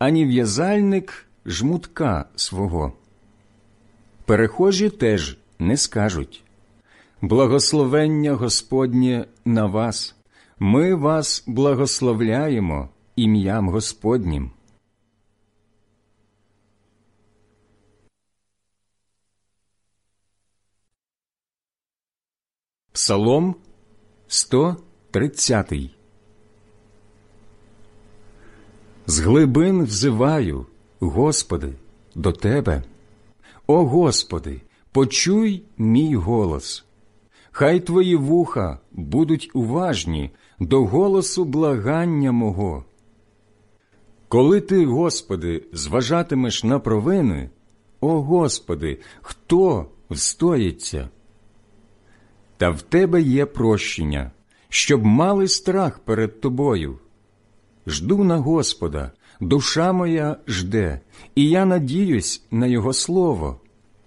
ані в'язальник жмутка свого. Перехожі теж не скажуть: благословення Господнє на вас, ми вас благословляємо ім'ям Господнім. Псалом 130. З глибин взиваю, Господи, до Тебе. О Господи, почуй мій голос. Хай Твої вуха будуть уважні до голосу благання мого. Коли Ти, Господи, зважатимеш на провини, о Господи, хто встоїться? Та в Тебе є прощення, щоб мали страх перед Тобою. Жду на Господа, душа моя жде, і я надіюсь на Його слово.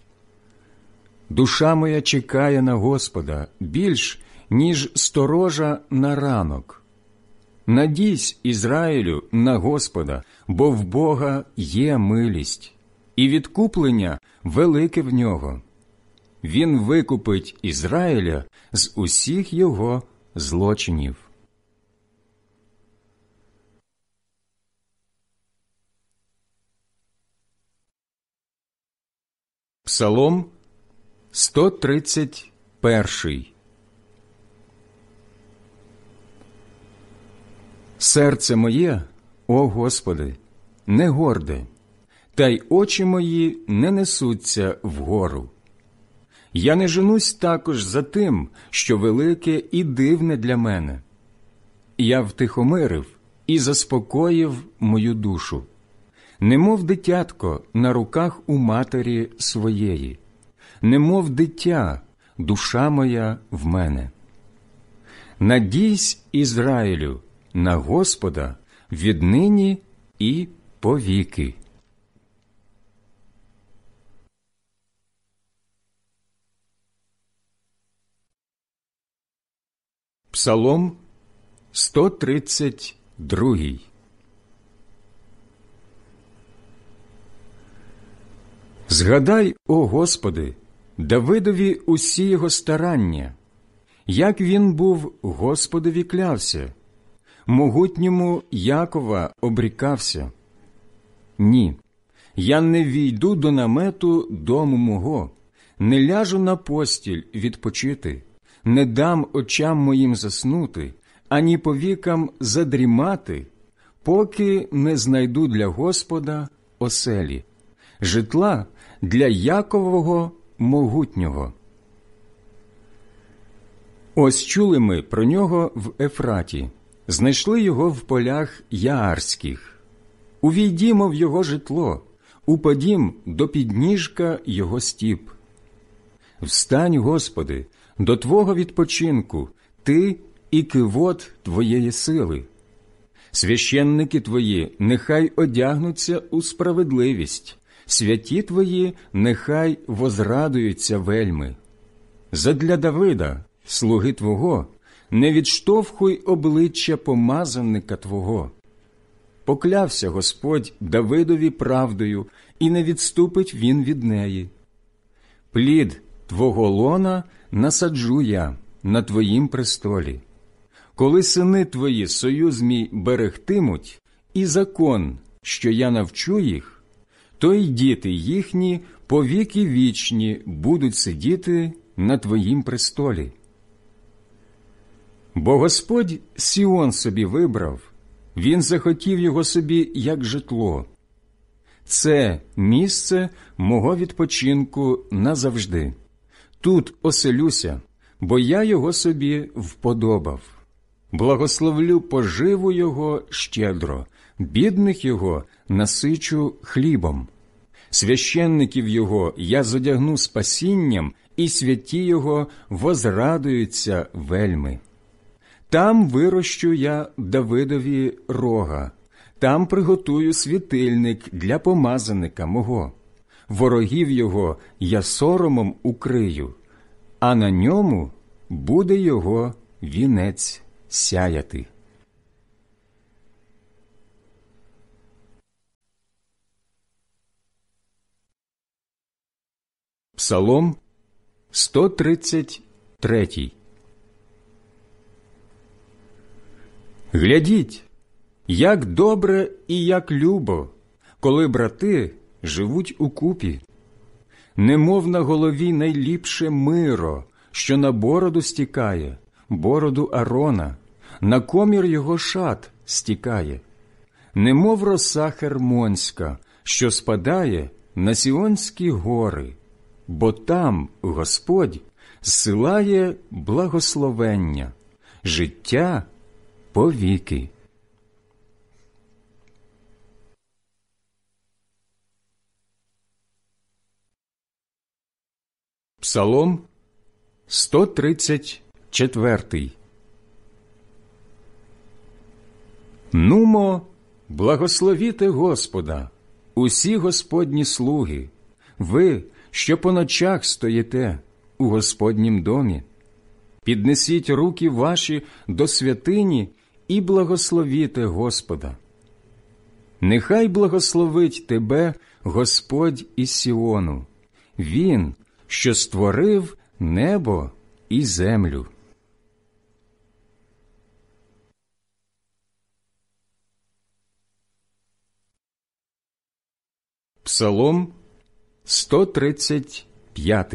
Душа моя чекає на Господа більш, ніж сторожа на ранок. Надійсь, Ізраїлю, на Господа, бо в Бога є милість, і відкуплення велике в Нього. Він викупить Ізраїля з усіх його злочинів. Псалом 131. Серце моє, о Господи, не горде, та й очі мої не несуться вгору. Я не женусь також за тим, що велике і дивне для мене. Я втихомирив і заспокоїв мою душу, немов дитятко на руках у матері своєї, немов дитя, душа моя в мене. Надійсь, Ізраїлю, на Господа віднині і повіки. Псалом 132. Згадай, о Господи, Давидові усі його старання, як він був Господові клявся, могутньому Якова обрікався. Ні, я не війду до намету дому мого, не ляжу на постіль відпочити, не дам очам моїм заснути, ані повікам задрімати, поки не знайду для Господа оселі, житла для Якового могутнього. Ось чули ми про нього в Ефраті, знайшли його в полях Яарських. Увійдімо в його житло, упадім до підніжка його стіп. Встань, Господи, до Твого відпочинку, Ти і кивот Твоєї сили. Священники Твої нехай одягнуться у справедливість, святі Твої нехай возрадуються вельми. Задля Давида, слуги Твого, не відштовхуй обличчя помазанника Твого. Поклявся Господь Давидові правдою, і не відступить він від неї. Плід Твого лона насаджу я на Твоїм престолі. Коли сини Твої союз мій берегтимуть, і закон, що я навчу їх, то й діти їхні повіки вічні будуть сидіти на Твоїм престолі. Бо Господь Сіон собі вибрав, Він захотів його собі як житло. Це місце мого відпочинку назавжди. Тут оселюся, бо я його собі вподобав. Благословлю поживу його щедро, бідних його насичу хлібом. Священників його я зодягну спасінням, і святі його возрадуються вельми. Там вирощу я Давидові рога, там приготую світильник для помазаника мого. Ворогів його я соромом укрию, а на ньому буде його вінець сяяти. Псалом 133. Глядіть, як добре і як любо, коли брати живуть укупі. Немов на голові найліпше миро, що на бороду стікає, бороду Арона, на комір його шат стікає. Немов роса хермонська, що спадає на Сіонські гори, бо там Господь зсилає благословення, життя повіки. Псалом 134. Нумо, благословіте Господа, усі Господні слуги, ви, що по ночах стоїте у Господнім домі. Піднесіть руки ваші до святині і благословіте Господа. Нехай благословить тебе Господь із Сіону, Він, що створив небо і землю. Псалом 135.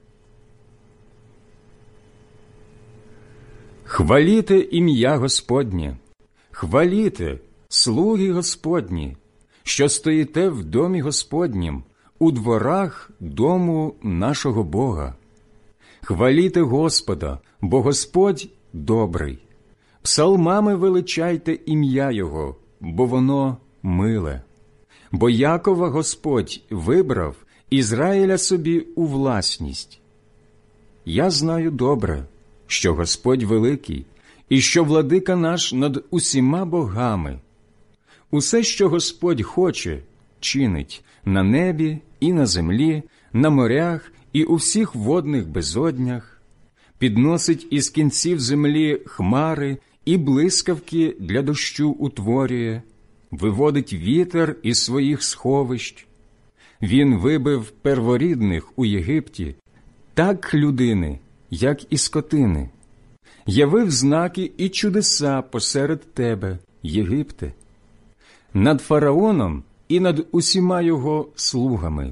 Хваліте ім'я Господнє, хваліте, слуги Господні, що стоїте в домі Господнім, у дворах дому нашого Бога. Хваліте Господа, бо Господь добрий. Псалмами величайте ім'я Його, бо воно миле. Бо Якова Господь вибрав, Ізраїля собі у власність. Я знаю добре, що Господь великий, і що владика наш над усіма богами. Усе, що Господь хоче, чинить на небі і на землі, на морях і у всіх водних безоднях, підносить із кінців землі хмари і блискавки для дощу утворює, виводить вітер із своїх сховищ. Він вибив перворідних у Єгипті, так людини, як і скотини. Явив знаки і чудеса посеред тебе, Єгипте, над фараоном і над усіма його слугами.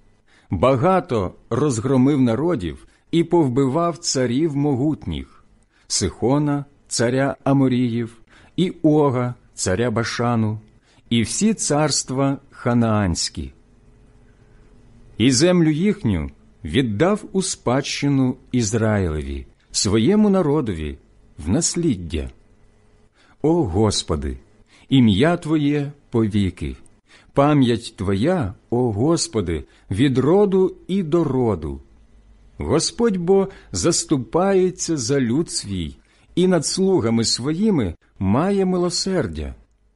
Багато розгромив народів і повбивав царів могутніх, Сихона, царя Аморіїв, і Ога, царя Башану, і всі царства ханаанські. І землю їхню віддав у спадщину Ізраїлеві, своєму народові, в насліддя. О Господи, ім'я Твоє повіки, пам'ять Твоя, о Господи, від роду і до роду. Господь бо заступається за люд свій, і над слугами своїми має милосердя.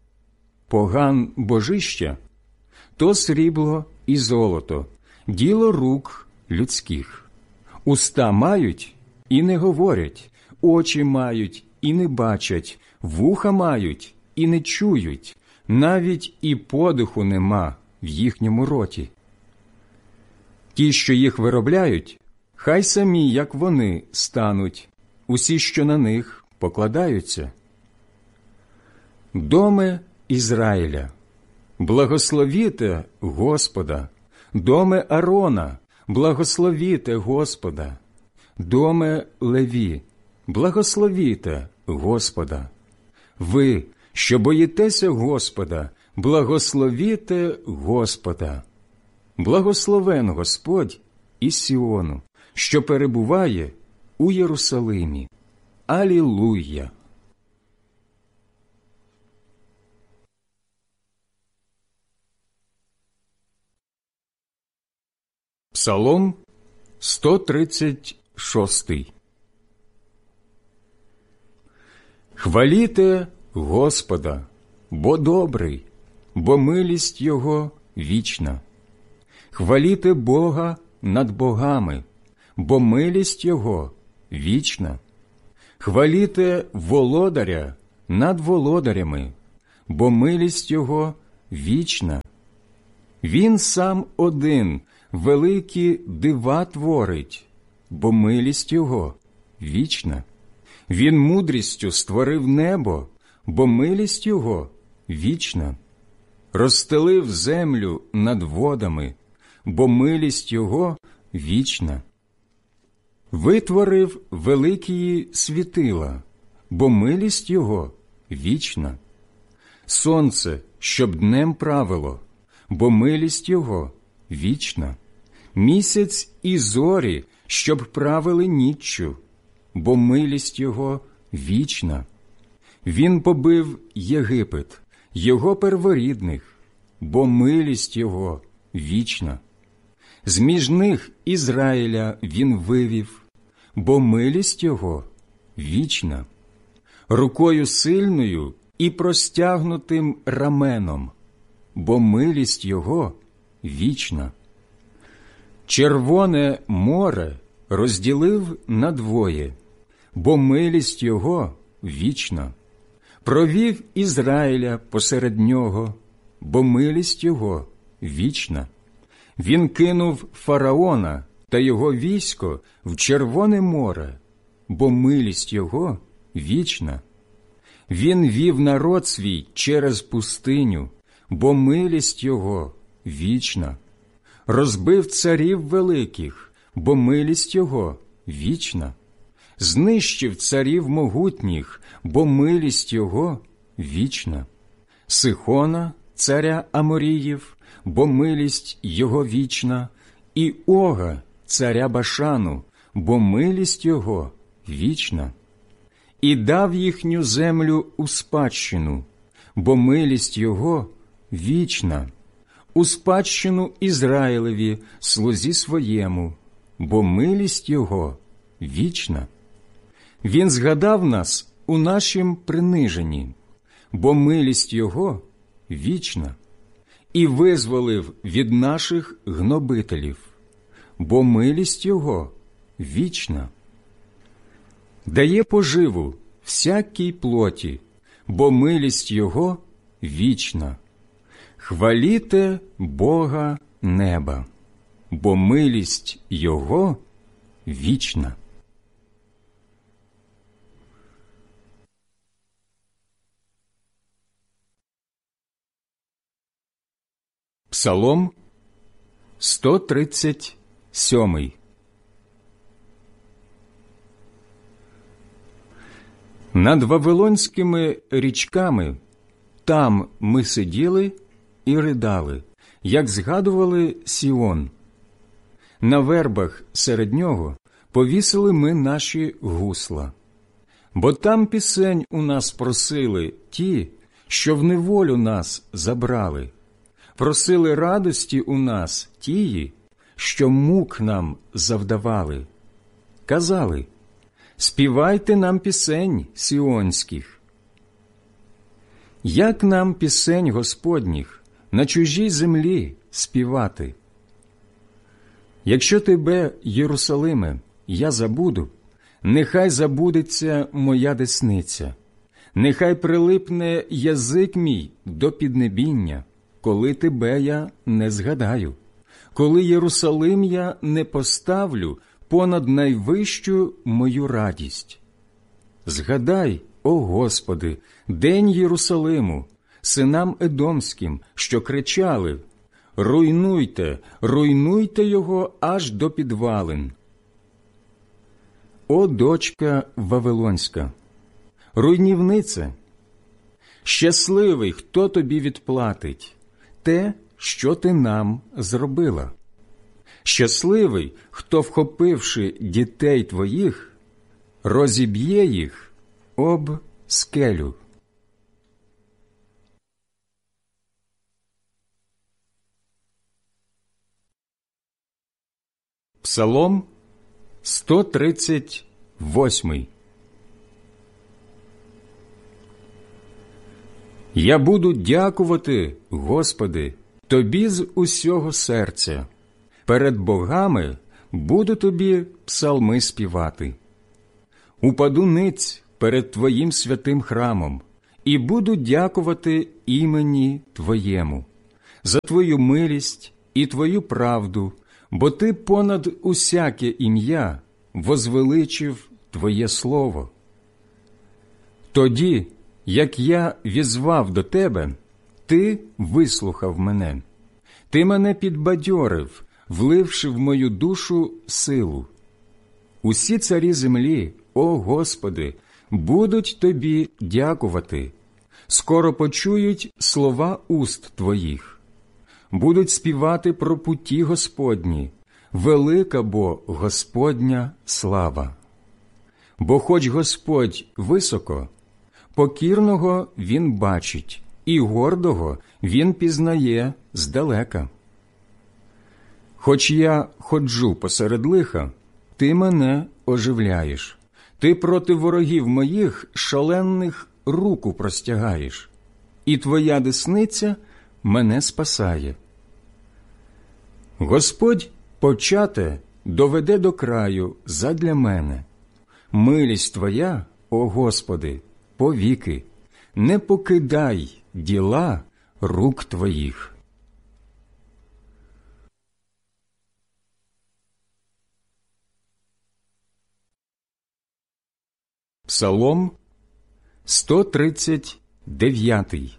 Поган божища – то срібло і золото, діло рук людських. Уста мають і не говорять, очі мають і не бачать, вуха мають і не чують, навіть і подиху нема в їхньому роті. Ті, що їх виробляють, хай самі, як вони, стануть, усі, що на них покладаються. Доме Ізраїля, благословіте Господа, доме Арона, благословіте Господа, доме Леві, благословіте Господа. Ви, що боїтеся Господа, благословіте Господа. Благословен Господь із Сіону, що перебуває у Єрусалимі. Алілуя! Псалом 136. Хваліте Господа, бо добрий, бо милість Його вічна. Хваліте Бога над богами, бо милість Його вічна. Хваліте володаря над володарями, бо милість Його вічна. Він сам один великі дива творить, бо милість Його вічна. Він мудрістю створив небо, бо милість Його вічна. Розстелив землю над водами, бо милість Його вічна. Витворив великі світила, бо милість Його вічна. Сонце, щоб днем правило, бо милість Його вічна. Місяць і зорі, щоб правили ніччю, бо милість Його вічна. Він побив Єгипет, його перворідних, бо милість Його вічна. З-між них Ізраїля він вивів, бо милість Його вічна. Рукою сильною і простягнутим раменом, бо милість Його вічна. Червоне море розділив надвоє, бо милість Його вічна. Провів Ізраїля посеред нього, бо милість Його вічна. Він кинув фараона та його військо в Червоне море, бо милість Його вічна. Він вів народ свій через пустиню, бо милість Його вічна. Розбив царів великих, бо милість Його вічна. Знищив царів могутніх, бо милість Його вічна. Сихона, царя Аморіїв, бо милість Його вічна, і Ога, царя Башану, бо милість Його вічна. І дав їхню землю у спадщину, бо милість Його вічна. У спадщину Ізраїлеві, слузі своєму, бо милість Його вічна. Він згадав нас у нашім приниженні, бо милість Його вічна. І визволив від наших гнобителів, бо милість Його вічна. Дає поживу всякій плоті, бо милість Його вічна. Хваліте Бога неба, бо милість Його вічна. Псалом 137. Над Вавилонськими річками там ми сиділи і ридали, як згадували Сіон. На вербах серед нього повісили ми наші гусла. Бо там пісень у нас просили ті, що в неволю нас забрали. Просили радості у нас тії, що мук нам завдавали. Казали: співайте нам пісень сіонських. Як нам пісень Господніх на чужій землі співати? Якщо тебе, Єрусалиме, я забуду, нехай забудеться моя десниця, нехай прилипне язик мій до піднебіння, коли тебе я не згадаю, коли Єрусалим я не поставлю понад найвищу мою радість. Згадай, о Господи, день Єрусалиму, синам Едомським, що кричали: руйнуйте, руйнуйте його аж до підвалин. О, дочка Вавилонська, руйнівнице, щасливий, хто тобі відплатить те, що ти нам зробила. Щасливий, хто, вхопивши дітей твоїх, розіб'є їх об скелю. Псалом 138. Я буду дякувати, Господи, Тобі з усього серця. Перед богами буду Тобі псалми співати. Упаду ниць перед Твоїм святим храмом і буду дякувати імені Твоєму за Твою милість і Твою правду, бо ти понад усяке ім'я возвеличив Твоє слово. Тоді, як я візвав до Тебе, Ти вислухав мене. Ти мене підбадьорив, вливши в мою душу силу. Усі царі землі, о Господи, будуть Тобі дякувати. Скоро почують слова уст Твоїх. Будуть співати про путі Господні, велика бо Господня слава. Бо хоч Господь високо, покірного Він бачить, і гордого Він пізнає здалека. Хоч я ходжу посеред лиха, Ти мене оживляєш. Ти проти ворогів моїх шаленних руку простягаєш, і Твоя десниця мене спасає. Господь почате доведе до краю задля мене. Милість Твоя, о Господи, повіки, не покидай діла рук Твоїх. Псалом 139.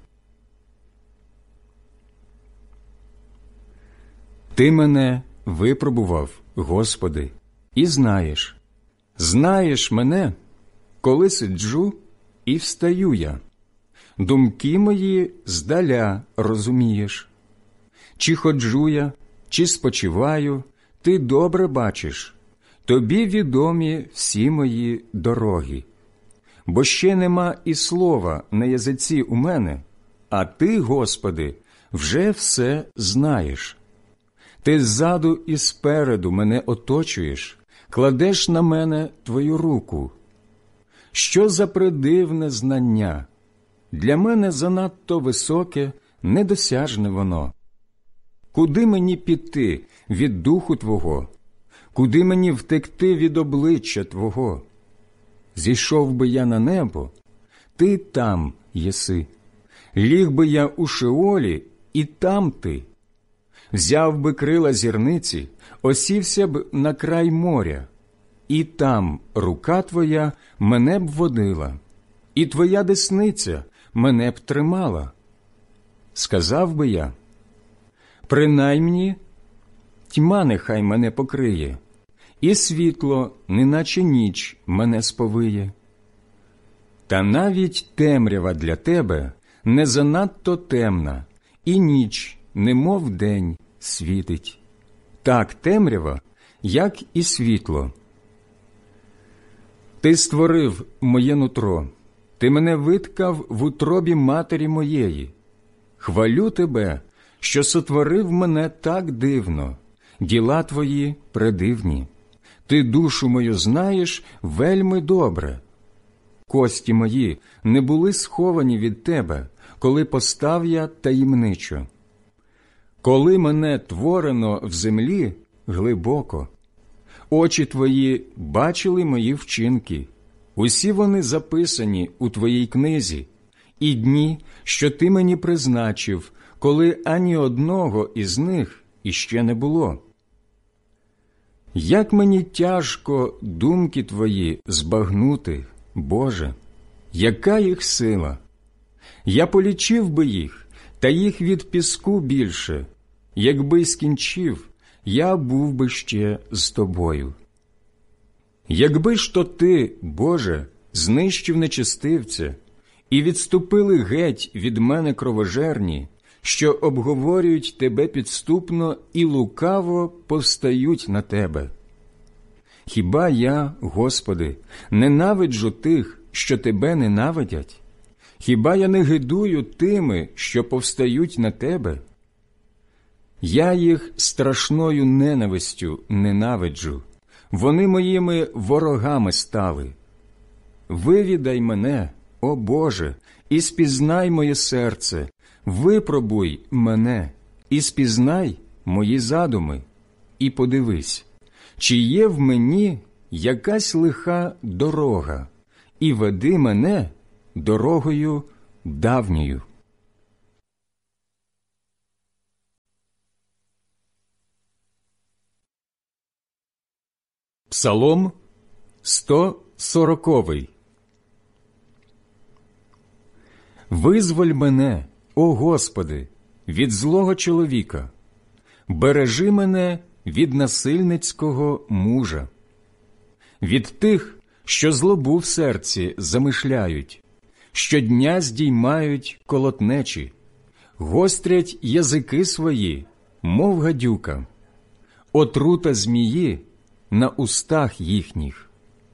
Ти мене випробував, Господи, і знаєш. Знаєш мене, коли сиджу і встаю я. Думки мої здаля розумієш. Чи ходжу я, чи спочиваю, Ти добре бачиш. Тобі відомі всі мої дороги. Бо ще нема і слова на язиці у мене, а Ти, Господи, вже все знаєш. Ти ззаду і спереду мене оточуєш, кладеш на мене Твою руку. Що за придивне знання? Для мене занадто високе, недосяжне воно. Куди мені піти від духу Твого? Куди мені втекти від обличчя Твого? Зійшов би я на небо, Ти там єси. Ліг би я у Шеолі, і там Ти. Взяв би крила зірниці, осівся б на край моря, і там рука Твоя мене б водила, і Твоя десниця мене б тримала. Сказав би я, принаймні, тьма нехай мене покриє, і світло, неначе ніч, мене сповиє. Та навіть темрява для Тебе не занадто темна, і ніч, немов день, світить. Так темрява, як і світло. Ти створив моє нутро, Ти мене виткав в утробі матері моєї. Хвалю Тебе, що сотворив мене так дивно, діла Твої предивні. Ти душу мою знаєш вельми добре. Кості мої не були сховані від Тебе, коли постав я таємничо. Коли мене творено в землі глибоко, очі Твої бачили мої вчинки, усі вони записані у Твоїй книзі, і дні, що Ти мені призначив, коли ані одного із них іще не було. Як мені тяжко думки Твої збагнути, Боже, яка їх сила! Я полічив би їх, та їх від піску більше. Якби скінчив, я був би ще з Тобою. Якби ж то Ти, Боже, знищив нечестивця, і відступили геть від мене кровожерні, що обговорюють Тебе підступно і лукаво повстають на Тебе. Хіба я, Господи, ненавиджу тих, що Тебе ненавидять? Хіба я не гидую тими, що повстають на Тебе? Я їх страшною ненавистю ненавиджу, вони моїми ворогами стали. Вивідай мене, о Боже, і спізнай моє серце, випробуй мене, і спізнай мої задуми, і подивись, чи є в мені якась лиха дорога, і веди мене дорогою давньою. Псалом 140. Визволь мене, о Господи, від злого чоловіка, бережи мене від насильницького мужа, від тих, що злобу в серці замишляють, щодня здіймають колотнечі, гострять язики свої, мов гадюка, отрута змії на устах їхніх.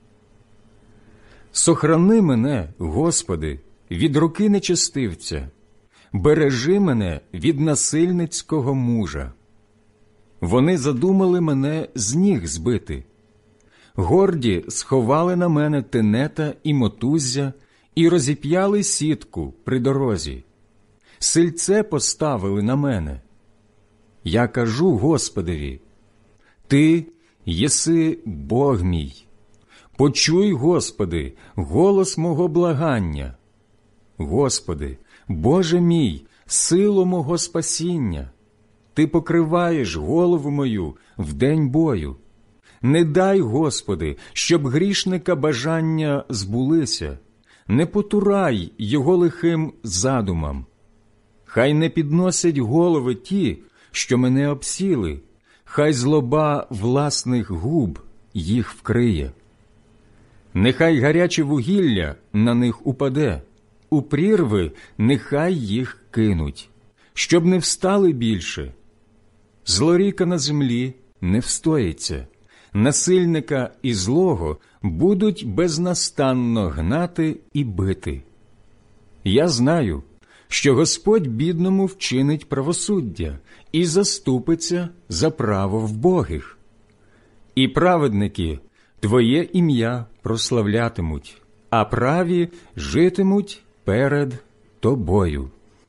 Сохрани мене, Господи, від руки нечестивця, бережи мене від насильницького мужа. Вони задумали мене з ніг збити. Горді сховали на мене тенета і мотуззя і розіп'яли сітку при дорозі. Сильце поставили на мене. Я кажу Господеві: Ти єси Бог мій. Почуй, Господи, голос мого благання. Господи, Боже мій, силу мого спасіння, Ти покриваєш голову мою в день бою. Не дай, Господи, щоб грішника бажання збулися, не потурай його лихим задумам. Хай не підносять голови ті, що мене обсіли, хай злоба власних губ їх вкриє. Нехай гаряче вугілля на них упаде, у прірви нехай їх кинуть, щоб не встали більше. Злоріка на землі не встоїться, насильника і злого будуть безнастанно гнати і бити. Я знаю, що Господь бідному вчинить правосуддя і заступиться за право вбогих. І праведники Твоє ім'я прославлятимуть, а праві житимуть перед Тобою.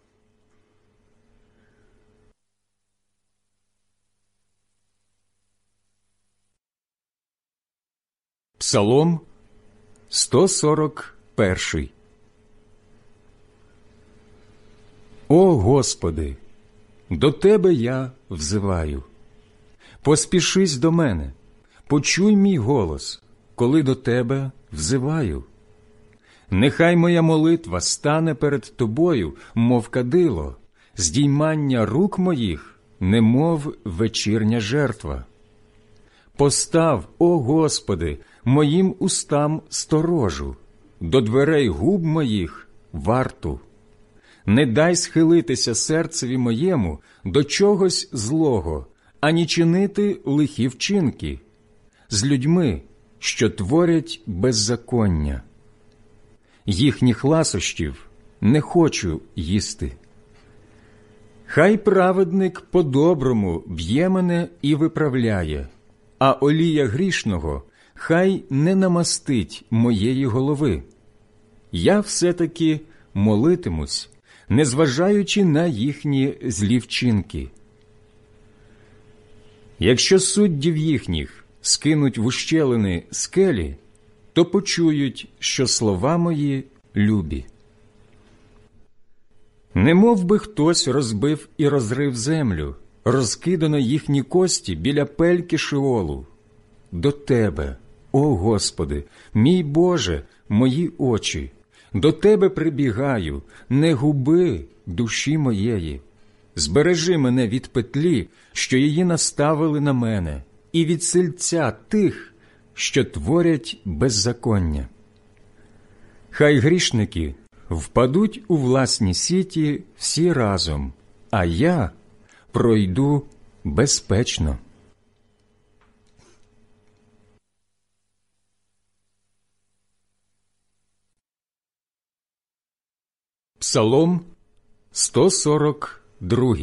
Псалом 141. О Господи, до Тебе я взиваю. Поспішись до мене, почуй мій голос, коли до Тебе взиваю. Нехай моя молитва стане перед Тобою, мов кадило, здіймання рук моїх, немов вечірня жертва. Постав, о Господи, моїм устам сторожу, до дверей губ моїх варту. Не дай схилитися серцеві моєму до чогось злого, ані чинити лихі вчинки з людьми, що творять беззаконня. Їхніх ласощів не хочу їсти. Хай праведник по-доброму б'є мене і виправляє, а олія грішного хай не намастить моєї голови. Я все-таки молитимусь, незважаючи на їхні злі вчинки. Якщо суддів їхніх скинуть в ущелини скелі, то почують, що слова мої любі. Немов би хтось розбив і розрив землю, розкидано їхні кості біля пельки Шеолу. До Тебе, о Господи, мій Боже, мої очі, до Тебе прибігаю, не губи душі моєї. Збережи мене від петлі, що її наставили на мене, і від сильця тих, що творять беззаконня. Хай грішники впадуть у власні сіті всі разом, а я пройду безпечно. Псалом 142.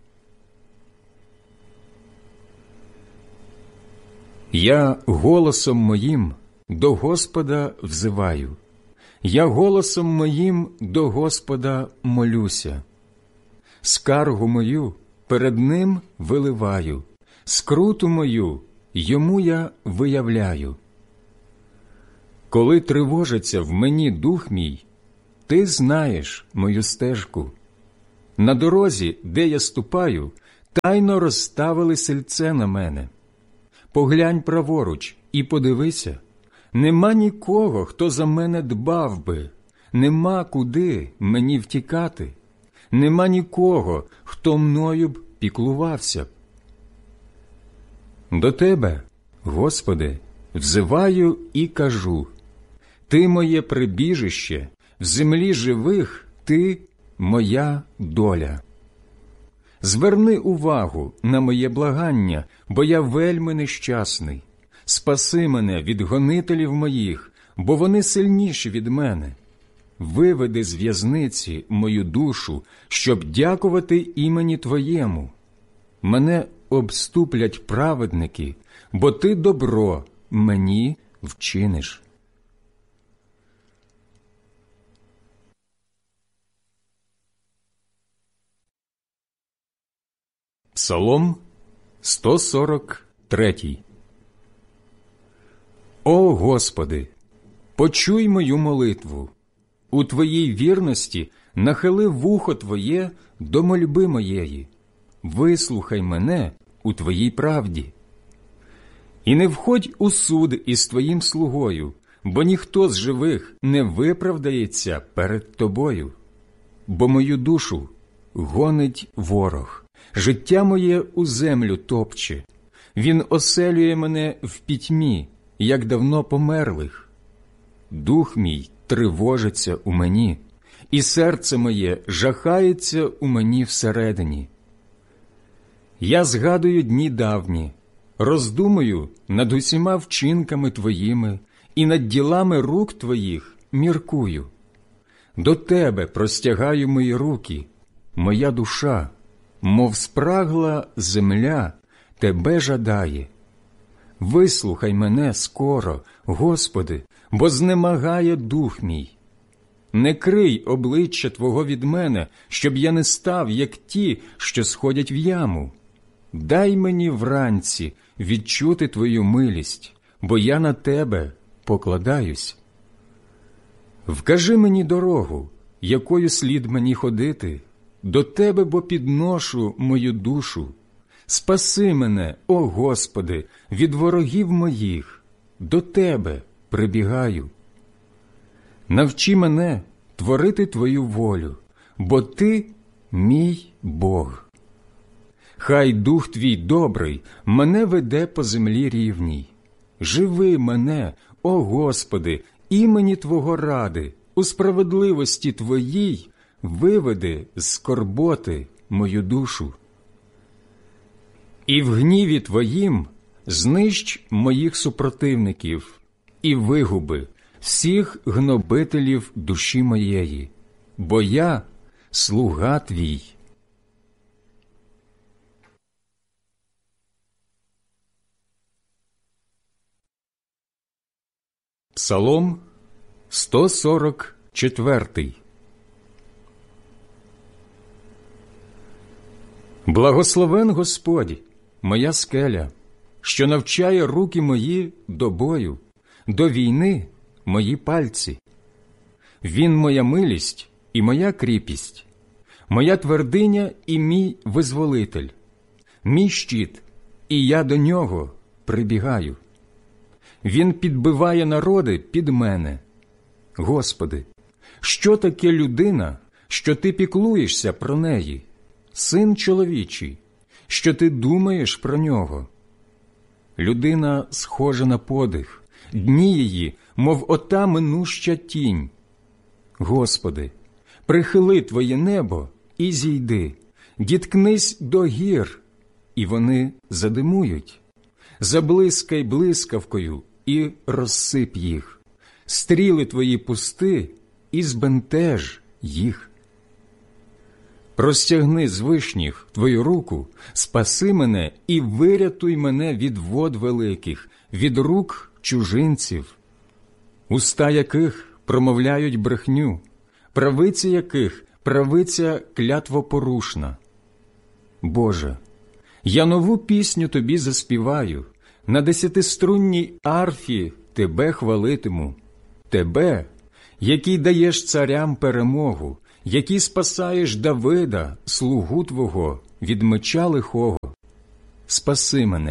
Я голосом моїм до Господа взиваю, я голосом моїм до Господа молюся. Скаргу мою перед Ним виливаю, скруту мою Йому я виявляю. Коли тривожиться в мені дух мій, Ти знаєш мою стежку. На дорозі, де я ступаю, тайно розставили сильце на мене. поглянь праворуч і подивися. Нема нікого, хто за мене дбав би, нема куди мені втікати, нема нікого, хто мною б піклувався б. До Тебе, Господи, взиваю і кажу: Ти моє прибіжище, в землі живих Ти моя доля. Зверни увагу на моє благання, бо я вельми нещасний. Спаси мене від гонителів моїх, бо вони сильніші від мене. Виведи з в'язниці мою душу, щоб дякувати імені Твоєму. Мене обступлять праведники, бо Ти добро мені вчиниш. Псалом 143. О Господи, почуй мою молитву. У Твоїй вірності нахили вухо Твоє до мольби моєї. Вислухай мене у Твоїй правді. І не входь у суд із Твоїм слугою, бо ніхто з живих не виправдається перед Тобою. Бо мою душу гонить ворог, життя моє у землю топче. Він оселює мене в пітьмі, як давно померлих. Дух мій тривожиться у мені, і серце моє жахається у мені всередині. Я згадую дні давні, роздумую над усіма вчинками Твоїми і над ділами рук Твоїх міркую. До Тебе простягаю мої руки, моя душа, мов спрагла земля, Тебе жадає. Вислухай мене скоро, Господи, бо знемагає дух мій. Не крий обличчя Твого від мене, щоб я не став, як ті, що сходять в яму. Дай мені вранці відчути Твою милість, бо я на Тебе покладаюсь. Вкажи мені дорогу, якою слід мені ходити, до Тебе, бо підношу мою душу. Спаси мене, о Господи, від ворогів моїх, до Тебе прибігаю. Навчи мене творити Твою волю, бо Ти мій Бог. Хай Дух Твій добрий мене веде по землі рівній. Живи мене, о Господи, імені Твого ради, у справедливості Твоїй виведи з скорботи мою душу. І в гніві Твоїм знищ моїх супротивників і вигуби всіх гнобителів душі моєї, бо я слуга Твій. Псалом 144. Благословен Господь, моя скеля, що навчає руки мої до бою, до війни мої пальці. Він моя милість і моя кріпість, моя твердиня і мій визволитель, мій щит, і я до нього прибігаю. Він підбиває народи під мене. Господи, що таке людина, що Ти піклуєшся про неї? Син чоловічий, що Ти думаєш про нього? Людина схожа на подих, дні її, мов ота минуща тінь. Господи, прихили Твоє небо і зійди, діткнись до гір, і вони задимують. Заблискай блискавкою і розсип їх. Стріли Твої пусти і збентеж їх. Простягни з вишніх Твою руку, спаси мене і вирятуй мене від вод великих, від рук чужинців, уста яких промовляють брехню, правиця яких правиця клятвопорушна. Боже, я нову пісню Тобі заспіваю, на 10-струнній арфі Тебе хвалитиму, Тебе, який даєш царям перемогу, який спасаєш Давида, слугу Твого, від меча лихого. Спаси мене,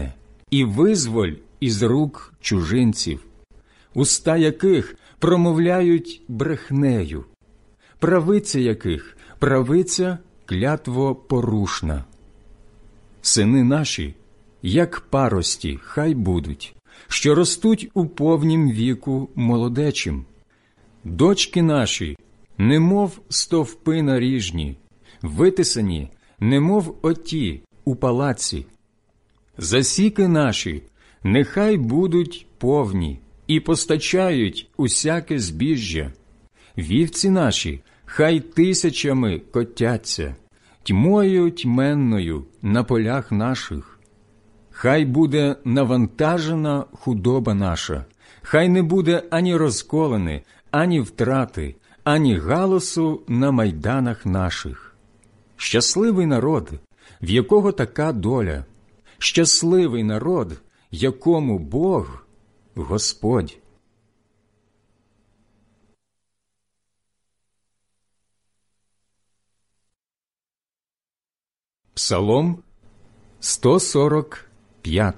і визволь із рук чужинців, уста яких промовляють брехнею, правиця яких правиця клятвопорушна. Сини наші, як парості, хай будуть, що ростуть у повнім віку молодечим. Дочки наші, немов стовпи наріжні, витисані, немов оті у палаці. Засіки наші, нехай будуть повні і постачають усяке збіжжя. Вівці наші, хай тисячами котяться, тьмою тьменною на полях наших. Хай буде навантажена худоба наша, хай не буде ані розколини, ані втрати, ані галасу на майданах наших. Щасливий народ, в якого така доля, щасливий народ, якому Бог – Господь. Псалом 145.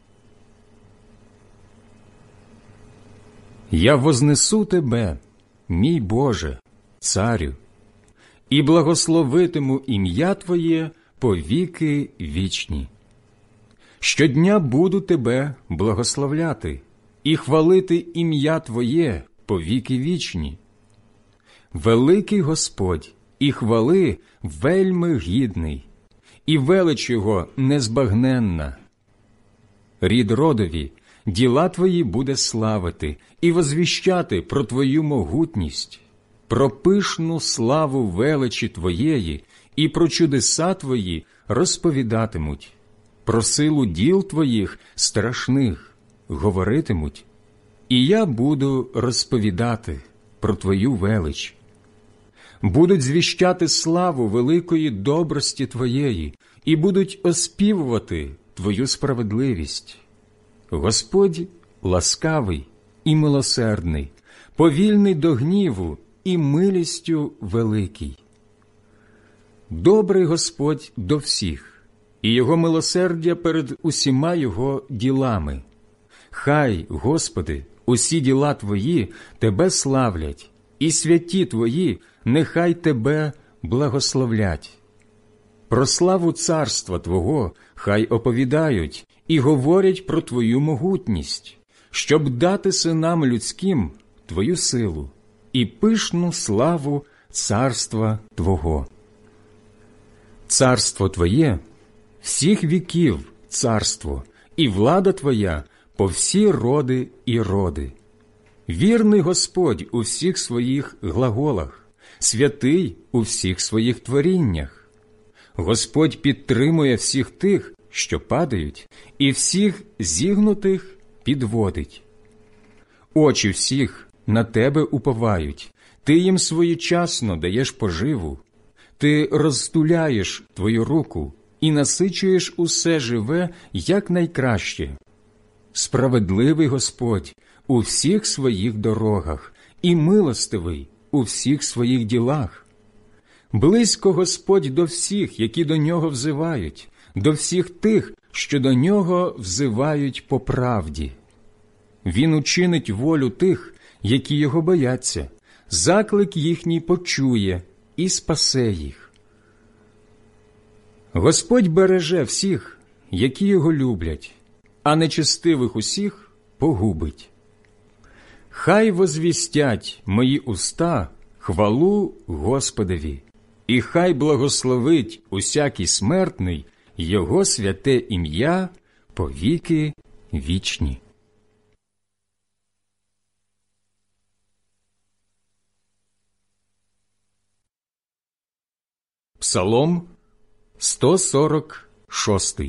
Я вознесу Тебе, мій Боже, Царю, і благословитиму ім'я Твоє по віки вічні. Щодня буду Тебе благословляти і хвалити ім'я Твоє по віки вічні. Великий Господь, і хвали вельми гідний, і велич Його незбагненна. Рід родові, діла Твої буде славити і возвіщати про Твою могутність, про пишну славу величі Твоєї і про чудеса Твої розповідатимуть, про силу діл Твоїх страшних говоритимуть, і я буду розповідати про Твою велич. Будуть звіщати славу великої добрості Твоєї і будуть оспівувати Твою справедливість. Господь ласкавий і милосердний, повільний до гніву і милістю великий. Добрий Господь до всіх, і Його милосердя перед усіма Його ділами. Хай, Господи, усі діла Твої Тебе славлять, і святі Твої нехай Тебе благословлять. Про славу царства Твого хай оповідають і говорять про Твою могутність, щоб дати синам людським Твою силу і пишну славу царства Твого. Царство Твоє – всіх віків царство, і влада Твоя по всі роди і роди. Вірний Господь у всіх своїх глаголах, святий у всіх своїх творіннях. Господь підтримує всіх тих, що падають, і всіх зігнутих підводить. Очі всіх на Тебе уповають, Ти їм своєчасно даєш поживу. Ти розтуляєш Твою руку і насичуєш усе живе якнайкраще. Справедливий Господь у всіх своїх дорогах і милостивий у всіх своїх ділах. Близько Господь до всіх, які до Нього взивають, до всіх тих, що до Нього взивають по правді. Він учинить волю тих, які Його бояться, заклик їхній почує і спасе їх. Господь береже всіх, які Його люблять, а нечестивих усіх погубить. Хай возвістять мої уста хвалу Господові, і хай благословить усякий смертний Його святе ім'я по віки вічні. Псалом 146.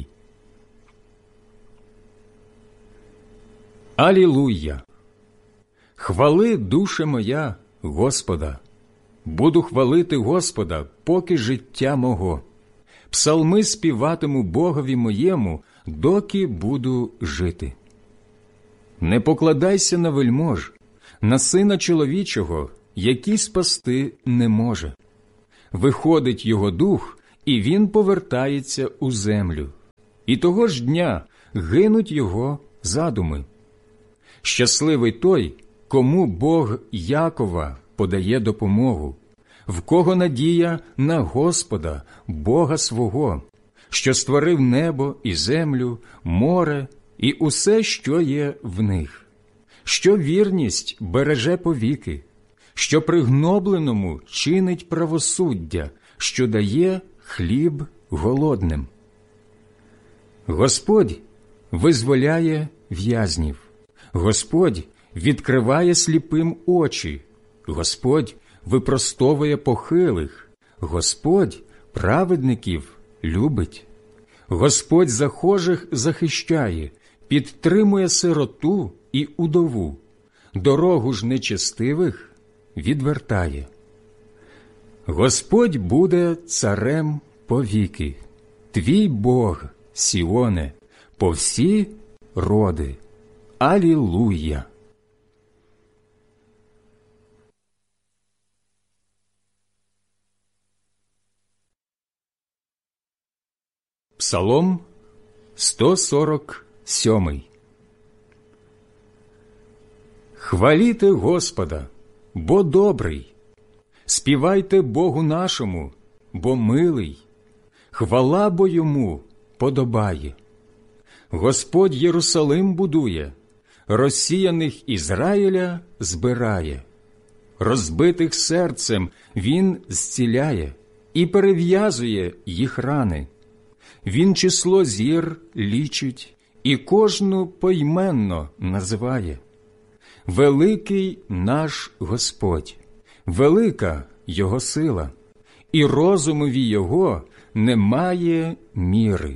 Алілуя! Хвали, душе моя, Господа! Буду хвалити Господа, поки життя мого. Псалми співатиму Богові моєму, доки буду жити. Не покладайся на вельмож, на сина чоловічого, який спасти не може. Виходить його дух, і він повертається у землю. І того ж дня гинуть його задуми. Щасливий той, кому Бог Якова подає допомогу, в кого надія на Господа, Бога свого, що створив небо і землю, море і усе, що є в них, що вірність береже повіки, що пригнобленому чинить правосуддя, що дає хліб голодним. Господь визволяє в'язнів, Господь відкриває сліпим очі, Господь випростовує похилих, Господь праведників любить. Господь захожих захищає, підтримує сироту і удову, дорогу ж нечестивих відвертає. Господь буде царем повіки, твій Бог, Сіоне, по всі роди. Алілуя! Псалом 147. Хваліте Господа, бо добрий, співайте Богу нашому, бо милий, хвала бо йому подобає. Господь Єрусалим будує, розсіяних Ізраїля збирає, розбитих серцем він зціляє і перев'язує їх рани. Він число зір лічить і кожну поіменно називає. Великий наш Господь, велика Його сила, і розумові Його немає міри.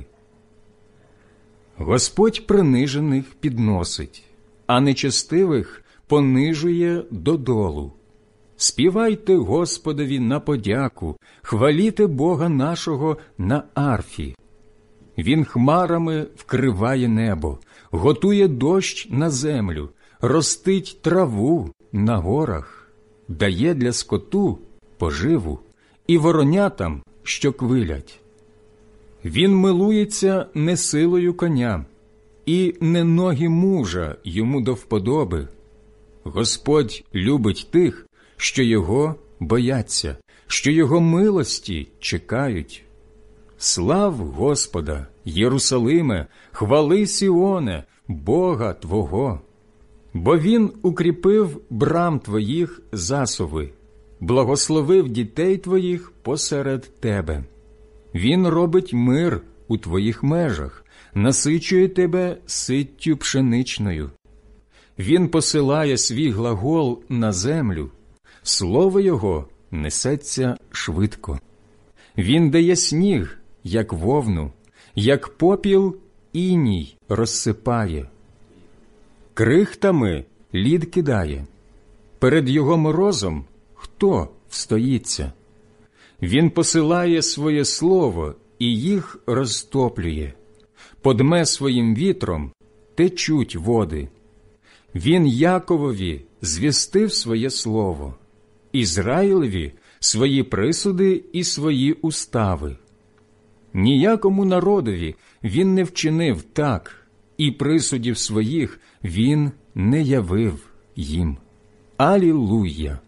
Господь принижених підносить, а нечестивих понижує додолу. Співайте Господові на подяку, хваліте Бога нашого на арфі. Він хмарами вкриває небо, готує дощ на землю, ростить траву на горах, дає для скоту поживу і воронятам, що квилять. Він милується не силою коня, і не ноги мужа йому до вподоби. Господь любить тих, що його бояться, що його милості чекають. Слав Господа, Єрусалиме, хвали Сіоне, Бога Твого. Бо Він укріпив брам Твоїх засови, благословив дітей Твоїх посеред Тебе. Він робить мир у Твоїх межах, насичує Тебе ситтю пшеничною. Він посилає свій глагол на землю, слово Його несеться швидко. Він дає сніг, як вовну, як попіл іній розсипає. Крихтами лід кидає. Перед його морозом хто встоїться? Він посилає своє слово і їх розтоплює. Подме своїм вітром течуть води. Він Яковові звістив своє слово, Ізраїлеві свої присуди і свої устави. Ніякому народові він не вчинив так, і присудів своїх він не явив їм. Алілуя!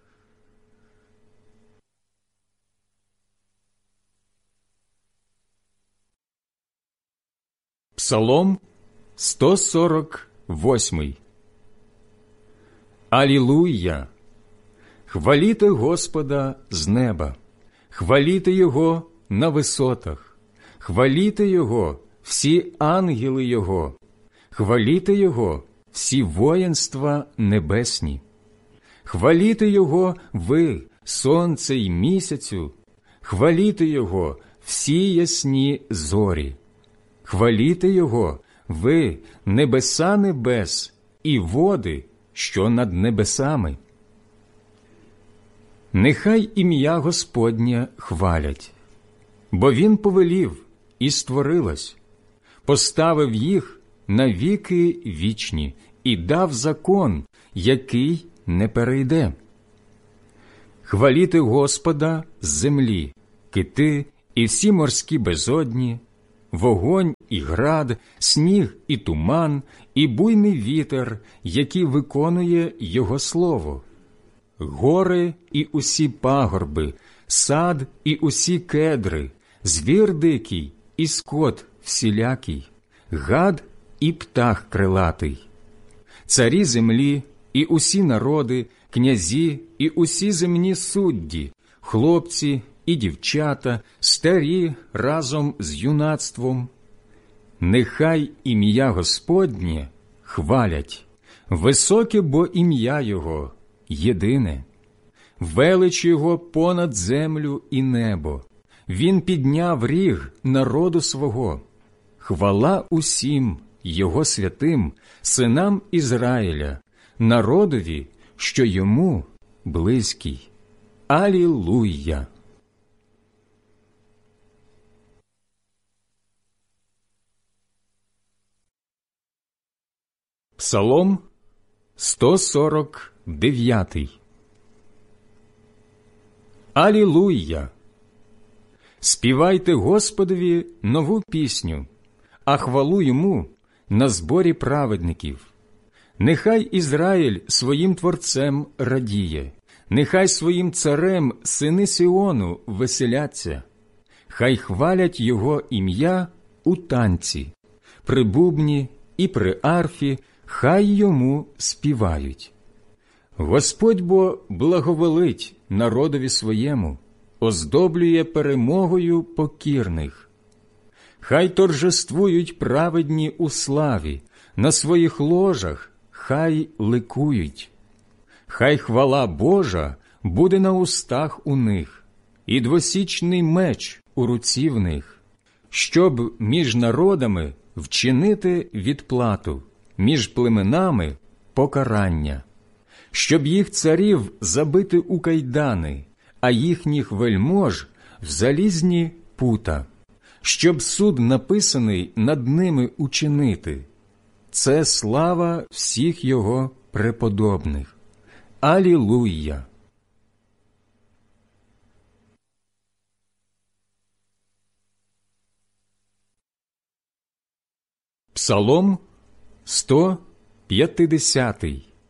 Псалом 148. Алілуя! Хваліте Господа з неба, хваліте Його на висотах, хваліте Його всі ангели Його, хваліте Його всі воїнства небесні. Хваліте Його ви, сонце й місяцю, хваліте Його всі ясні зорі. Хваліте Його ви, небеса небес і води, що над небесами. Нехай ім'я Господнє хвалять, бо Він повелів і створилось, поставив їх на віки вічні і дав закон, який не перейде. Хваліте Господа з землі, кити і всі морські безодні, вогонь і град, сніг і туман, і буйний вітер, який виконує його слово. Гори і усі пагорби, сад і усі кедри, звір дикий і скот всілякий, гад і птах крилатий. Царі землі і усі народи, князі і усі земні судді, хлопці і дівчата, старі разом з юнацтвом. Нехай ім'я Господнє хвалять, високе бо ім'я Його єдине. Велич Його понад землю і небо. Він підняв ріг народу свого. Хвала усім Його святим, синам Ізраїля, народові, що Йому близький. Алілуя! Псалом 149. Алілуя! Співайте Господові нову пісню, а хвалу Йому на зборі праведників. Нехай Ізраїль своїм Творцем радіє, нехай своїм царем сини Сіону веселяться. Хай хвалять Його ім'я у танці, при бубні і при арфі хай Йому співають. Господь бо благоволить народові своєму, оздоблює перемогою покірних. Хай торжествують праведні у славі, на своїх ложах хай ликують. Хай хвала Божа буде на устах у них, і двосічний меч у руці в них, щоб між народами вчинити відплату, між племенами покарання, щоб їх царів забити у кайдани, а їхніх вельмож в залізні пута, щоб суд написаний над ними учинити. Це слава всіх Його преподобних. Алілуя! Псалом 150.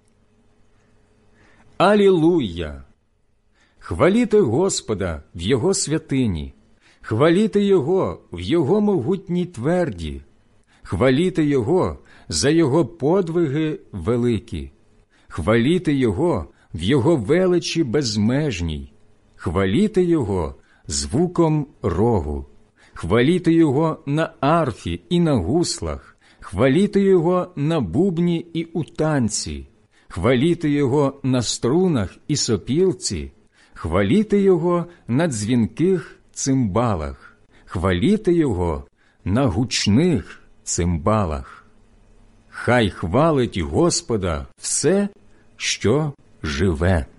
Алілуя! Хваліте Господа в Його святині, хваліте Його в Його могутній тверді, хваліте Його за Його подвиги великі, хваліте Його в Його величі безмежній, хваліте Його звуком рогу, хваліте Його на арфі і на гуслах, хваліте Його на бубні і у танці, хваліте Його на струнах і сопілці, хваліте Його на дзвінких цимбалах, хваліте Його на гучних цимбалах. Хай хвалить Господа все, що живе.